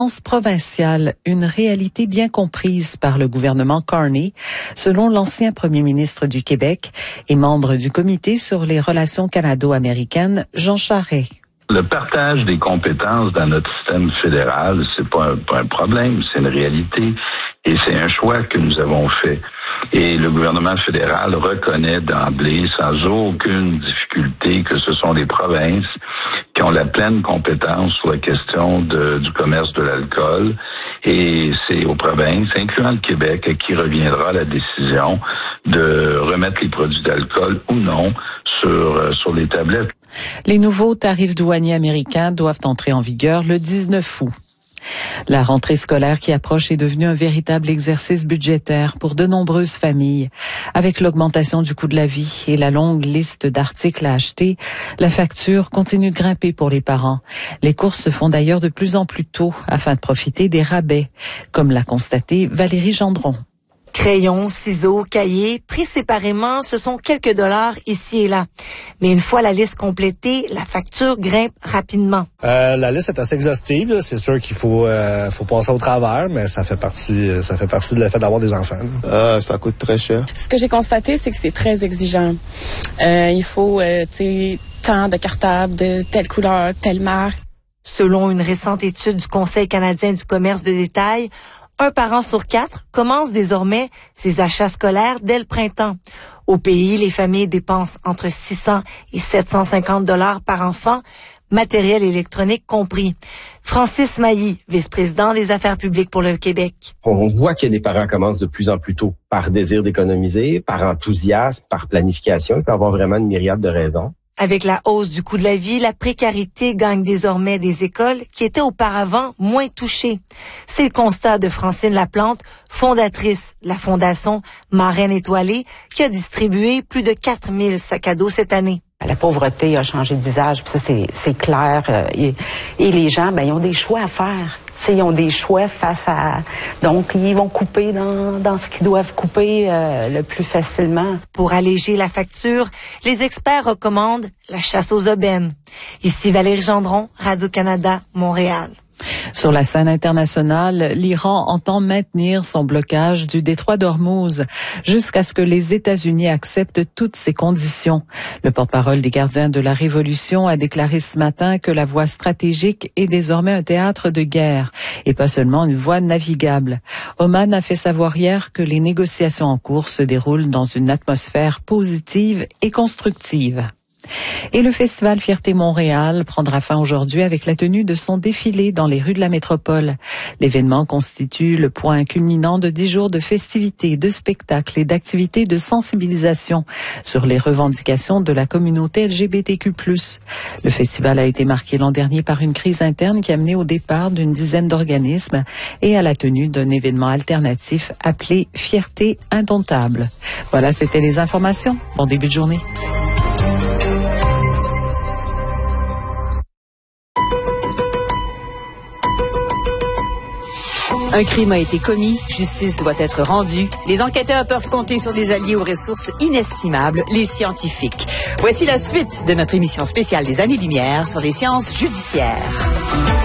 Provinciale, une réalité bien comprise par le gouvernement Carney, selon l'ancien premier ministre du Québec et membre du comité sur les relations canado-américaines, Jean Charest. Le partage des compétences dans notre système fédéral, c'est pas un problème, c'est une réalité et c'est un choix que nous avons fait. Et le gouvernement fédéral reconnaît d'emblée, sans aucune difficulté, que ce sont les provinces qui ont la pleine compétence sur la question du commerce de l'alcool. Et c'est aux provinces, incluant le Québec, à qui reviendra la décision de remettre les produits d'alcool ou non sur les tablettes. Les nouveaux tarifs douaniers américains doivent entrer en vigueur le 19 août. La rentrée scolaire qui approche est devenue un véritable exercice budgétaire pour de nombreuses familles. Avec l'augmentation du coût de la vie et la longue liste d'articles à acheter, la facture continue de grimper pour les parents. Les courses se font d'ailleurs de plus en plus tôt afin de profiter des rabais, comme l'a constaté Valérie Gendron. Crayons, ciseaux, cahiers, pris séparément, ce sont quelques dollars ici et là. Mais une fois la liste complétée, la facture grimpe rapidement. La liste est assez exhaustive. C'est sûr qu'il faut passer au travers, mais ça fait partie de l'effet d'avoir des enfants. Ça coûte très cher. Ce que j'ai constaté, c'est que c'est très exigeant. Il faut, tant de cartables de telle couleur, telle marque. Selon une récente étude du Conseil canadien du commerce de détail, un parent sur 4 commence désormais ses achats scolaires dès le printemps. Au pays, les familles dépensent entre 600 et 750 dollars par enfant, matériel électronique compris. Francis Mailly, vice-président des affaires publiques pour le Québec. On voit que les parents commencent de plus en plus tôt par désir d'économiser, par enthousiasme, par planification. Il peut y avoir vraiment une myriade de raisons. Avec la hausse du coût de la vie, la précarité gagne désormais des écoles qui étaient auparavant moins touchées. C'est le constat de Francine Laplante, fondatrice de la Fondation Marraine Étoilée, qui a distribué plus de 4000 sacs à dos cette année. La pauvreté a changé de visage, puis ça c'est clair. Et les gens, ils ont des choix à faire. Ils ont des choix face à... Donc, ils vont couper dans ce qu'ils doivent couper le plus facilement. Pour alléger la facture, les experts recommandent la chasse aux aubaines. Ici Valérie Gendron, Radio-Canada, Montréal. Sur la scène internationale, l'Iran entend maintenir son blocage du détroit d'Ormuz jusqu'à ce que les États-Unis acceptent toutes ces conditions. Le porte-parole des gardiens de la Révolution a déclaré ce matin que la voie stratégique est désormais un théâtre de guerre et pas seulement une voie navigable. Oman a fait savoir hier que les négociations en cours se déroulent dans une atmosphère positive et constructive. Et le festival Fierté Montréal prendra fin aujourd'hui avec la tenue de son défilé dans les rues de la métropole. L'événement constitue le point culminant de 10 jours de festivités, de spectacles et d'activités de sensibilisation sur les revendications de la communauté LGBTQ+. Le festival a été marqué l'an dernier par une crise interne qui a mené au départ d'une dizaine d'organismes et à la tenue d'un événement alternatif appelé Fierté Indomptable. Voilà, c'était les informations. Bon début de journée. Un crime a été commis, justice doit être rendue. Les enquêteurs peuvent compter sur des alliés aux ressources inestimables, les scientifiques. Voici la suite de notre émission spéciale des Années-Lumière sur les sciences judiciaires.